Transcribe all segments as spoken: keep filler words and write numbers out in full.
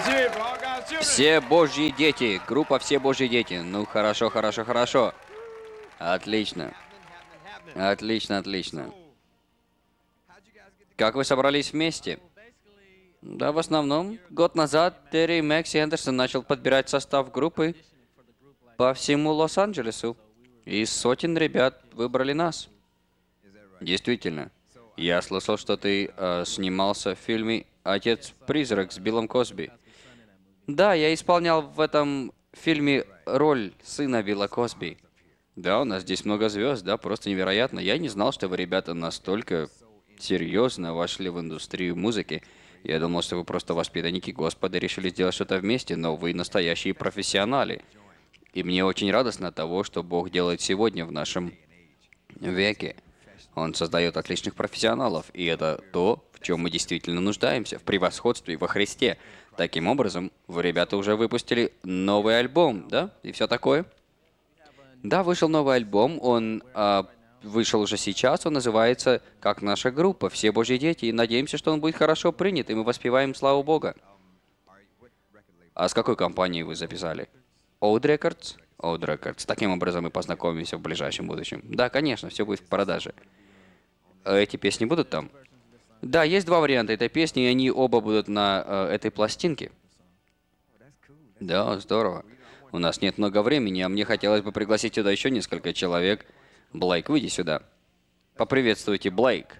Все Божьи дети. Группа «Все Божьи дети». Ну, хорошо, хорошо, хорошо. Отлично. Отлично, отлично. Как вы собрались вместе? Да, в основном, год назад Терри Макси Эндерсон начал подбирать состав группы по всему Лос-Анджелесу. И сотен ребят выбрали нас. Действительно. Я слышал, что ты э, снимался в фильме «Отец-призрак» с Биллом Косби. Да, я исполнял в этом фильме роль сына Билла Косби. Да, у нас здесь много звезд, да, просто невероятно. Я не знал, что вы, ребята, настолько серьезно вошли в индустрию музыки. Я думал, что вы просто воспитанники Господа, решили сделать что-то вместе, но вы настоящие профессионалы. И мне очень радостно от того, что Бог делает сегодня в нашем веке. Он создает отличных профессионалов, и это то, в чем мы действительно нуждаемся, в превосходстве во Христе. Таким образом, вы, ребята, уже выпустили новый альбом, да? И все такое? Да, вышел новый альбом, он а, вышел уже сейчас, он называется «Как наша группа. Все Божьи дети», и надеемся, что он будет хорошо принят, и мы воспеваем славу Бога. А с какой компанией вы записали? Oud Records? Oud Records. Таким образом мы познакомимся в ближайшем будущем. Да, конечно, все будет в продаже. А эти песни будут там? Да, есть два варианта этой песни, и они оба будут на э, этой пластинке. Да, здорово. У нас нет много времени, а мне хотелось бы пригласить сюда еще несколько человек. Блейк, выйди сюда. Поприветствуйте, Блейк.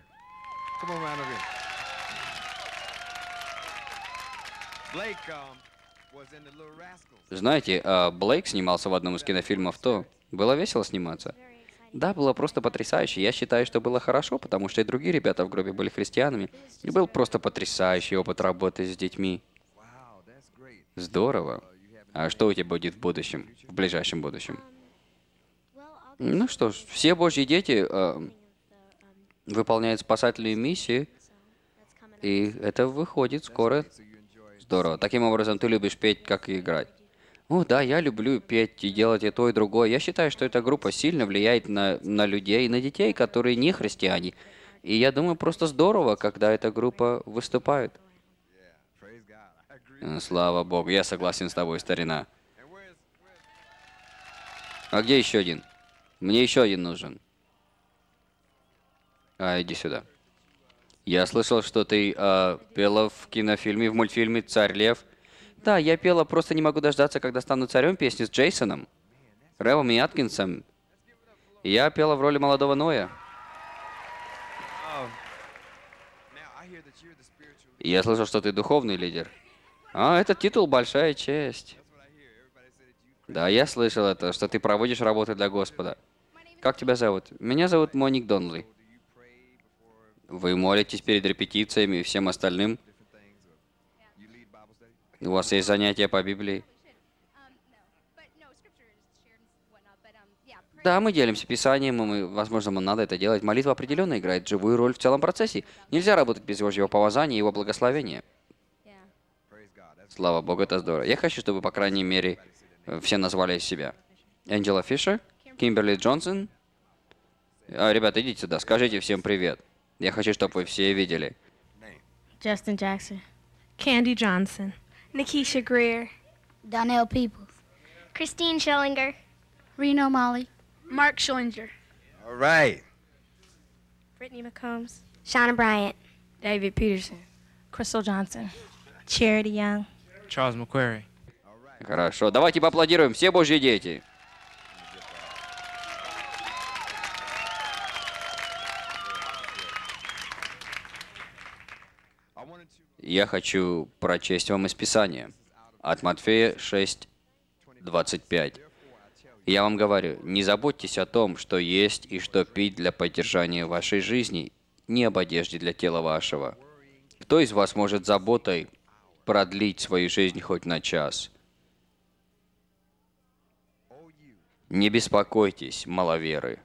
Знаете, а Блейк снимался в одном из кинофильмов «То». Было весело сниматься? Да, было просто потрясающе. Я считаю, что было хорошо, потому что и другие ребята в группе были христианами. И был просто потрясающий опыт работы с детьми. Здорово. А что у тебя будет в будущем, в ближайшем будущем? Ну что ж, все Божьи дети э, выполняют спасательную миссию, и это выходит скоро. Здорово. Таким образом, ты любишь петь, как и играть. О, да, я люблю петь и делать и то, и другое. Я считаю, что эта группа сильно влияет на, на людей, на детей, которые не христиане. И я думаю, просто здорово, когда эта группа выступает. Э, Слава Богу, я согласен с тобой, старина. А где еще один? Мне еще один нужен. А, иди сюда. Я слышал, что ты а, пела в кинофильме, в мультфильме «Царь Лев». Да, я пела, просто не могу дождаться, когда стану царем, песню с Джейсоном, Рэвом и Аткинсом. Я пела в роли молодого Ноя. Я слышал, что ты духовный лидер. А, этот титул — большая честь. Да, я слышал это, что ты проводишь работы для Господа. Как тебя зовут? Меня зовут Моник Донли. Вы молитесь перед репетициями и всем остальным? У вас есть занятия по Библии? Да, мы делимся Писанием, и мы, возможно, нам надо это делать. Молитва определенно играет живую роль в целом процессе. Нельзя работать без Божьего помазания и Его благословения. Слава Богу, это здорово. Я хочу, чтобы, по крайней мере, все назвали себя. Энджела Фишер, Кимберли Джонсон. А, ребята, идите сюда, скажите всем привет. Я хочу, чтобы вы все видели. Justin Jackson. Candy Johnson. Nikisha Greer, Donnell Peoples, Christine Schillinger, Reno Molly, Mark Schillinger, All right. Brittany McCombs, Shauna Bryant, David Peterson. Crystal Johnson. Charity Young. Charles McQuarrie. Хорошо, давайте поаплодируем, все Божьи дети. Я хочу прочесть вам из Писания. От Матфея шесть, двадцать пять. Я вам говорю, не заботьтесь о том, что есть и что пить для поддержания вашей жизни, не об одежде для тела вашего. Кто из вас может заботой продлить свою жизнь хоть на час? Не беспокойтесь, маловеры.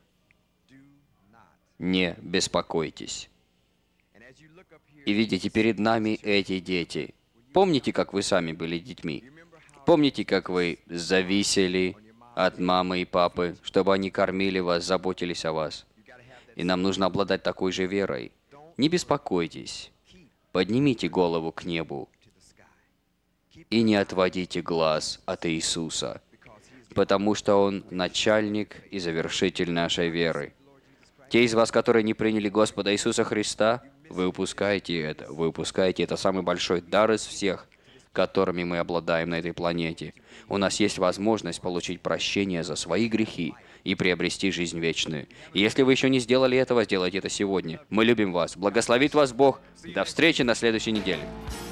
Не беспокойтесь. И видите перед нами эти дети. Помните, как вы сами были детьми? Помните, как вы зависели от мамы и папы, чтобы они кормили вас, заботились о вас? И нам нужно обладать такой же верой. Не беспокойтесь. Поднимите голову к небу. и не отводите глаз от Иисуса, потому что Он начальник и завершитель нашей веры. Те из вас, которые не приняли Господа Иисуса Христа, вы упускаете это. Вы упускаете это самый большой дар из всех, которыми мы обладаем на этой планете. У нас есть возможность получить прощение за свои грехи и приобрести жизнь вечную. И если вы еще не сделали этого, сделайте это сегодня. Мы любим вас. Благословит вас Бог. До встречи на следующей неделе.